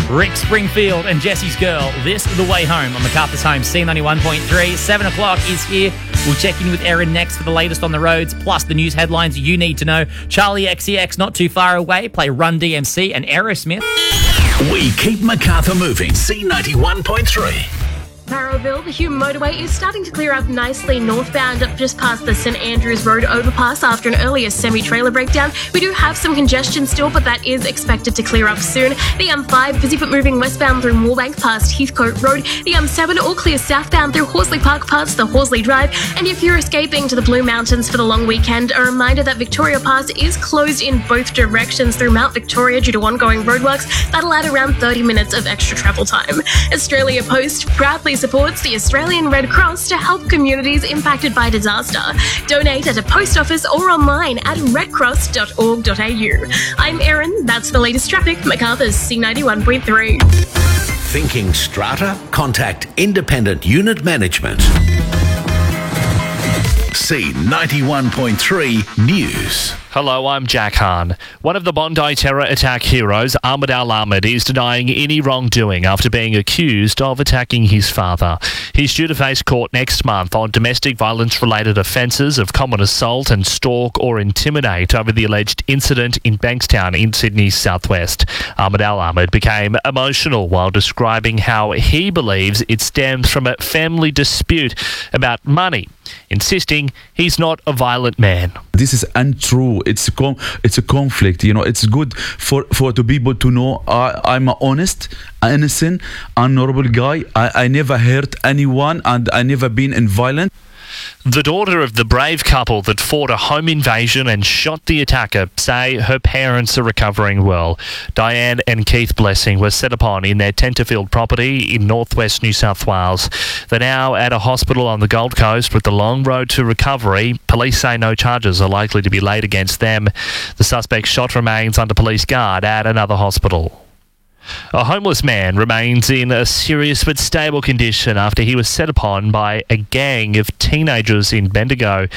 Rick Springfield and Jesse's Girl. This is The Way Home on MacArthur's Home, C91.3. 7 o'clock is here. We'll check in with Erin next for the latest on the roads, plus the news headlines you need to know. Charlie XCX not too far away. Play Run DMC and Aerosmith. We keep MacArthur moving. C91.3. Barrowville, the Hume motorway is starting to clear up nicely northbound up just past the St Andrews Road overpass after an earlier semi-trailer breakdown. We do have some congestion still, but that is expected to clear up soon. The M5 busy but moving westbound through Moorebank past Heathcote Road. The M7 all clear southbound through Horsley Park past the Horsley Drive. And if you're escaping to the Blue Mountains for the long weekend, a reminder that Victoria Pass is closed in both directions through Mount Victoria due to ongoing roadworks. That'll add around 30 minutes of extra travel time. Australia Post proudly supports the Australian Red Cross to help communities impacted by disaster. Donate at a post office or online at redcross.org.au. I'm Erin, that's the latest traffic, MacArthur's C91.3. Thinking strata? Contact Independent Unit Management. C91.3 News. Hello, I'm Jack Hahn. One of the Bondi terror attack heroes, Ahmed Al-Ahmed, is denying any wrongdoing after being accused of attacking his father. He's due to face court next month on domestic violence-related offences of common assault and stalk or intimidate over the alleged incident in Bankstown in Sydney's southwest. Ahmed Al-Ahmed became emotional while describing how he believes it stems from a family dispute about money, insisting he's not a violent man. This is untrue. It's a conflict. You know, it's good for the people to know I'm an honest, innocent, honorable guy. I never hurt anyone and I never been in violence. The daughter of the brave couple that fought a home invasion and shot the attacker say her parents are recovering well. Diane and Keith Blessing were set upon in their Tenterfield property in northwest New South Wales. They're now at a hospital on the Gold Coast with the long road to recovery. Police say no charges are likely to be laid against them. The suspect's shot remains under police guard at another hospital. A homeless man remains in a serious but stable condition after he was set upon by a gang of teenagers in Bendigo.